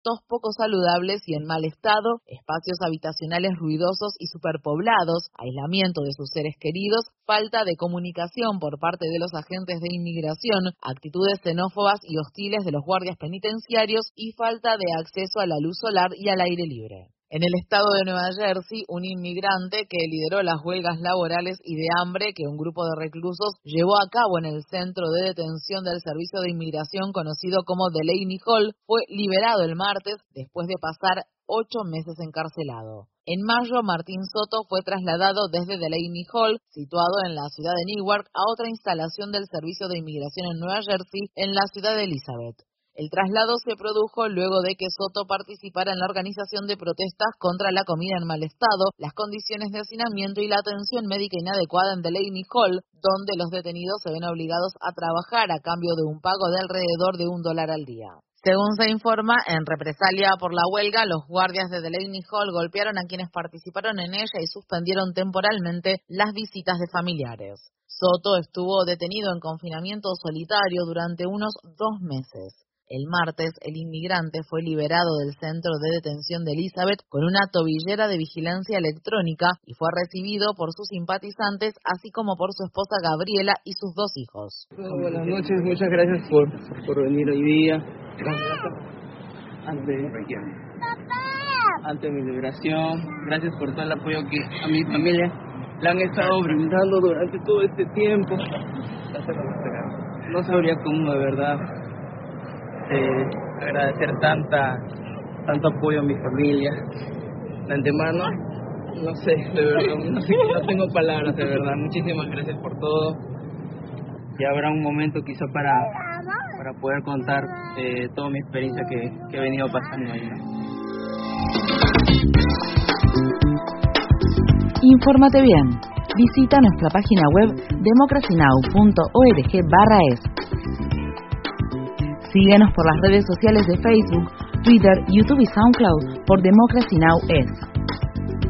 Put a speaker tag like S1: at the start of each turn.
S1: pastos poco saludables y en mal estado, espacios habitacionales ruidosos y superpoblados, aislamiento de sus seres queridos, falta de comunicación por parte de los agentes de inmigración, actitudes xenófobas y hostiles de los guardias penitenciarios y falta de acceso a la luz solar y al aire libre. En el estado de Nueva Jersey, un inmigrante que lideró las huelgas laborales y de hambre que un grupo de reclusos llevó a cabo en el centro de detención del Servicio de Inmigración conocido como Delaney Hall, fue liberado el martes después de pasar 8 meses encarcelado. En mayo, Martín Soto fue trasladado desde Delaney Hall, situado en la ciudad de Newark, a otra instalación del Servicio de Inmigración en Nueva Jersey, en la ciudad de Elizabeth. El traslado se produjo luego de que Soto participara en la organización de protestas contra la comida en mal estado, las condiciones de hacinamiento y la atención médica inadecuada en Delaney Hall, donde los detenidos se ven obligados a trabajar a cambio de un pago de alrededor de $1 al día. Según se informa, en represalia por la huelga, los guardias de Delaney Hall golpearon a quienes participaron en ella y suspendieron temporalmente las visitas de familiares. Soto estuvo detenido en confinamiento solitario durante unos 2 meses. El martes, el inmigrante fue liberado del centro de detención de Elizabeth con una tobillera de vigilancia electrónica y fue recibido por sus simpatizantes, así como por su esposa Gabriela y sus 2 hijos.
S2: Buenas noches, muchas gracias por venir hoy día. Gracias ante mi liberación. Gracias por todo el apoyo que a mi familia le han estado brindando durante todo este tiempo. No sabría cómo de verdad agradecer tanto apoyo a mi familia. De antemano, no sé, de verdad, no tengo palabras, de verdad. Muchísimas gracias por todo. Y habrá un momento quizá para poder contar toda mi experiencia que he venido pasando ahí.
S1: Infórmate bien. Visita nuestra página web democracynow.org/es. Síguenos por las redes sociales de Facebook, Twitter, YouTube y SoundCloud por Democracy Now! Es.